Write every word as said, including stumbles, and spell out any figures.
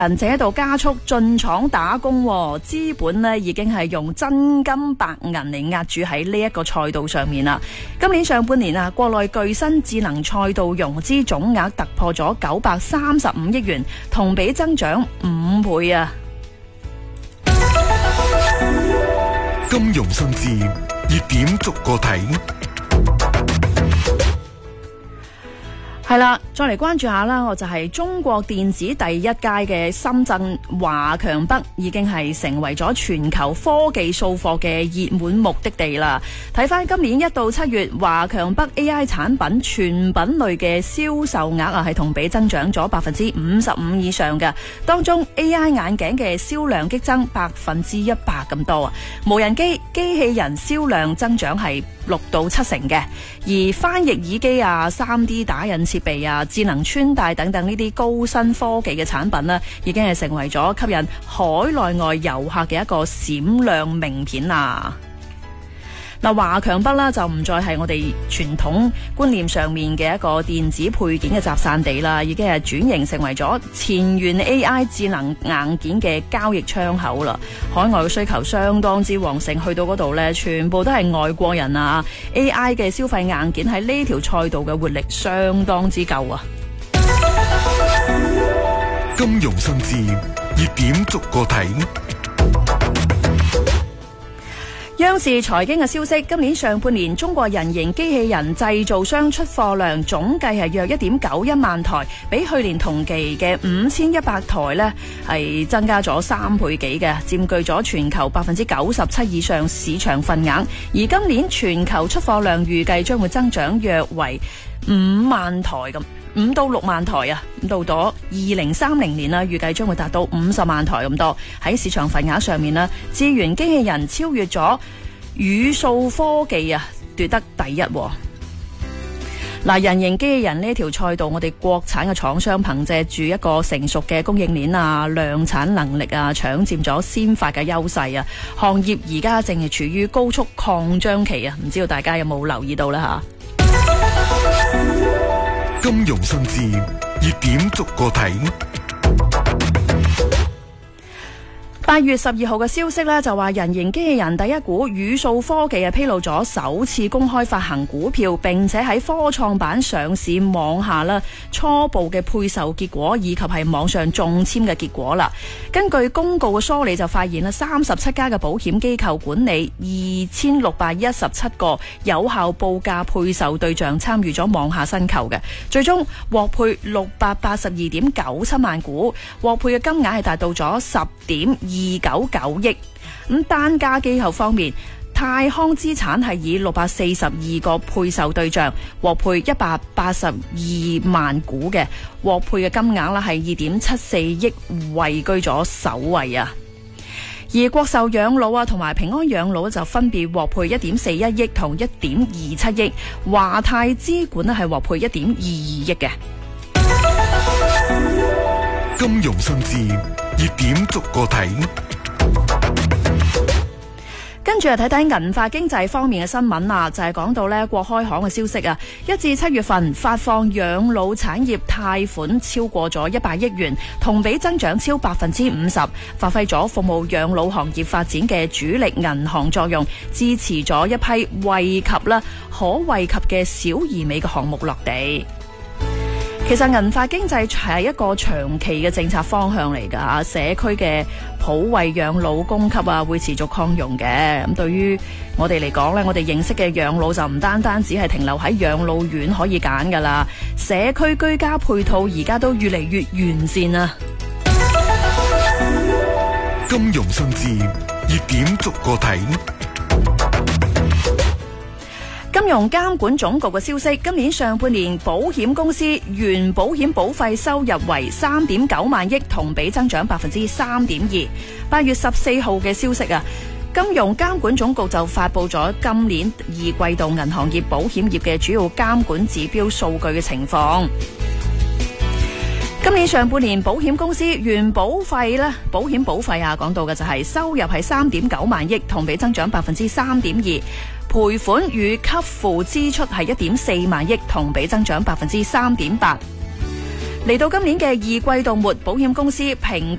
人就喺度加速進廠打工，資本呢已經係用真金白銀嚟壓住喺呢一個賽道上面啦。今年上半年啊，國內具新智能賽道融資總額突破咗九百三十五億元，同比增長五倍啊！ 金融新知熱點逐個睇。 係啦，再嚟關注下啦，我就係中國電子第一街嘅深圳華強北已經係成為咗全球科技掃貨嘅熱門目的地啦。睇翻今年一到七月，華強北 A I 產品全品類嘅銷售額啊，係同比增長咗百分之五十五以上嘅。當中 A I 眼鏡嘅銷量激增百分之一百咁多啊，無人機、機器人銷量增長係六到七成嘅，而翻譯耳機啊、三 D 打印設備啊、智能穿戴等等呢啲高新科技嘅產品呢，已經係成為咗吸引海內外遊客嘅一個閃亮名片啦。嗱，華強北啦就唔再係我哋傳統觀念上面嘅一個電子配件嘅集散地啦，已經係轉型成為咗前沿 A I 智能硬件嘅交易窗口啦。海外嘅需求相當之旺盛，去到嗰度呢，全部都係外國人啊。A I 嘅消費硬件喺呢條賽道嘅活力相當之夠啊！ 金融新知熱點逐個睇。 央視財經嘅消息，今年上半年中國人形機器人製造商出貨量總計係約一點九一萬台，比去年同期嘅五千一百台呢係增加咗三倍幾嘅，佔據咗全球百分之九十七以上市場份額。而今年全球出貨量預計將會增長約為五萬台咁。五到六萬台啊，到咗二零三零年啦，預計將會達到五十萬台咁多。喺市場份額上面呢，智源機器人超越咗宇數科技啊，奪得第一。嗱，人形機器人呢條賽道，我哋國產嘅廠商憑借住一個成熟嘅供應鏈啊、量產能力啊，搶佔咗先發嘅優勢啊。行業而家正係處於高速擴張期啊，唔知道大家有冇留意到呢？吓？ 金融新知熱點逐個睇。 八月十二號嘅消息呢，就話人形機器人第一股宇數科技啊披露咗首次公開發行股票，並且喺科創板上市網下啦初步嘅配售結果，以及係網上中籤嘅結果啦。根據公告嘅梳理就發現啦，三十七家嘅保險機構管理二千六百一十七個有效報價配售對象參與咗網下申購嘅，最終獲配六百八十二點九七萬股，獲配嘅金額係達到咗十點二九九億。咁單家機構方面，泰康資產係以六百四十二個配售對象獲配一百八十二萬股嘅，獲配嘅金額啦係二點七四億，位居咗首位啊。而國壽養老啊同埋平安養老就分別獲配一點四一億同一點二七億，華泰資管咧係獲配一點二二億嘅。 金融新知熱點逐個睇。 跟住啊，睇睇銀髮經濟方面嘅新聞啊，就係講到呢國開行嘅消息啊，一至七月份發放養老產業貸款超過咗一百億元，同比增長超百分之五十，發揮咗服務養老行業發展嘅主力銀行作用，支持咗一批惠及啦可惠及嘅小而美嘅項目落地。其實銀髮經濟係一個長期嘅政策方向嚟㗎，社區嘅普惠養老供給啊會持續擴容嘅。咁對於我哋嚟講呢，我哋認識嘅養老就唔單單只係停留喺養老院可以揀㗎啦，社區居家配套而家都越嚟越完善啊！ 金融新知熱點逐個睇。 金融監管總局嘅消息，今年上半年保險公司原保險保費收入為三點九萬億，同比增長百分之三點二。八月十四號嘅消息啊，金融監管總局就發布咗今年二季度銀行業、保險業嘅主要監管指標數據嘅情況。今年上半年保險公司原保費咧，保險保費啊，講到嘅就係收入係三點九萬億，同比增長百分之三點二。賠款與給付支出係一點四萬億，同比增長百分之三點八。 嚟到今年嘅二季度末，保險公司評